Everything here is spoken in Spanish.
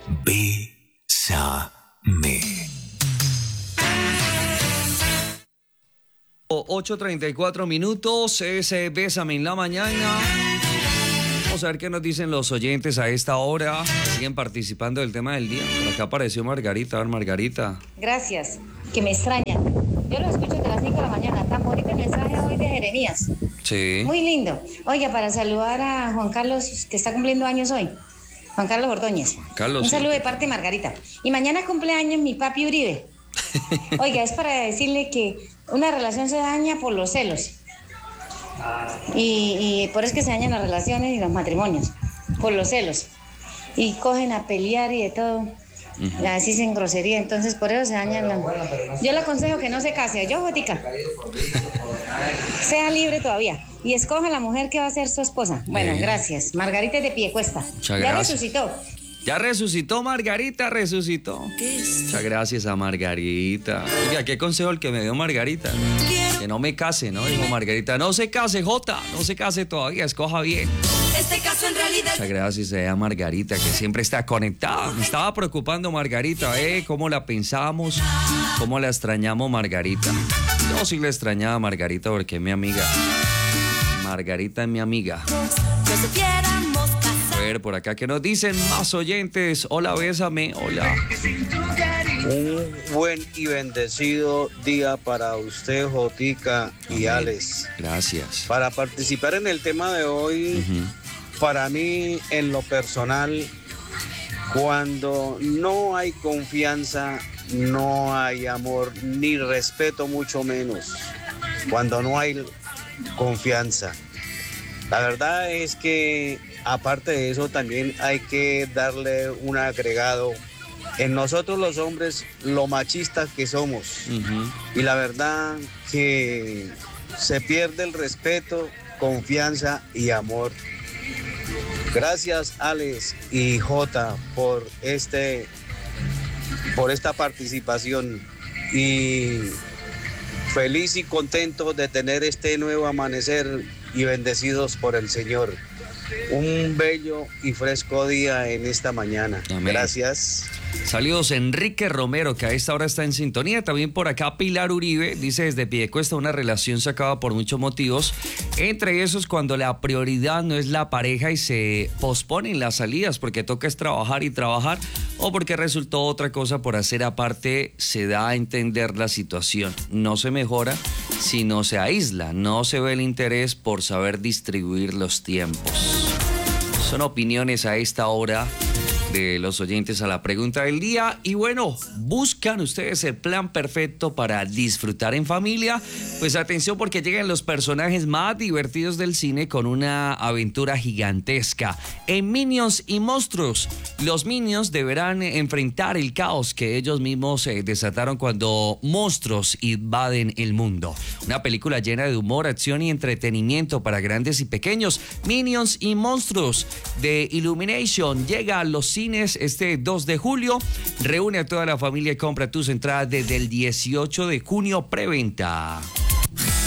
Bésame. 8:34 es Bésame en la mañana. Vamos a ver qué nos dicen los oyentes a esta hora. Siguen participando del tema del día. Por acá apareció Margarita. A ver, Margarita. Gracias, que me extrañan. Yo lo escucho desde las 5 de la mañana. Tan bonito el mensaje hoy de Jeremías. Sí. Muy lindo. Oiga, para saludar a Juan Carlos, que está cumpliendo años hoy. Juan Carlos Ordóñez. Carlos, un saludo sí. de parte de Margarita. Y mañana cumpleaños mi papi Uribe. Oiga, es para decirle que una relación se daña por los celos. Y por eso es que se dañan las relaciones y los matrimonios. Por los celos. Y cogen a pelear y de todo. Así sin grosería, entonces por eso se dañan la... Yo le aconsejo que no se case, yo, Jotica. Sea libre todavía y escoja la mujer que va a ser su esposa. Bueno, gracias. Margarita es de Piedecuesta. Muchas Ya gracias. resucitó. Ya resucitó Margarita, resucitó. Muchas gracias a Margarita. Oiga, ¿qué consejo el que me dio Margarita? Que no me case, ¿no? Dijo Margarita, no se case, Jota, no se case todavía, escoja bien. Este caso en realidad... Muchas gracias a Margarita, que siempre está conectada. Me estaba preocupando Margarita, cómo la pensamos, cómo la extrañamos Margarita. Yo sí la extrañaba a Margarita porque es mi amiga. Margarita es mi amiga. No supiéramos casar. A ver, por acá, ¿qué nos dicen más oyentes? Hola, bésame, hola. Un buen y bendecido día para usted, Jotica y Alex. Gracias. Para participar en el tema de hoy, para mí, en lo personal, cuando no hay confianza, no hay amor, ni respeto, mucho menos. Cuando no hay confianza. La verdad es que, aparte de eso, también hay que darle un agregado en nosotros los hombres, lo machistas que somos. Y la verdad que se pierde el respeto, confianza y amor. Gracias, Alex y Jota, por esta participación. Y feliz y contento de tener este nuevo amanecer y bendecidos por el Señor. Un bello y fresco día en esta mañana. Amén. Gracias. Saludos Enrique Romero, que a esta hora está en sintonía. También por acá Pilar Uribe dice: desde Piedecuesta una relación se acaba por muchos motivos. Entre esos, cuando la prioridad no es la pareja y se posponen las salidas porque toca es trabajar y trabajar, o porque resultó otra cosa por hacer aparte, se da a entender la situación. No se mejora, sino se aísla. No se ve el interés por saber distribuir los tiempos. Son opiniones a esta hora de los oyentes a la pregunta del día. Y bueno, ¿buscan ustedes el plan perfecto para disfrutar en familia? Pues atención, porque llegan los personajes más divertidos del cine con una aventura gigantesca. En Minions y Monstruos, los Minions deberán enfrentar el caos que ellos mismos desataron cuando monstruos invaden el mundo. Una película llena de humor, acción y entretenimiento para grandes y pequeños. Minions y Monstruos de Illumination llega a los cines este 2 de julio. Reúne a toda la familia y compra tus entradas desde el 18 de junio, preventa.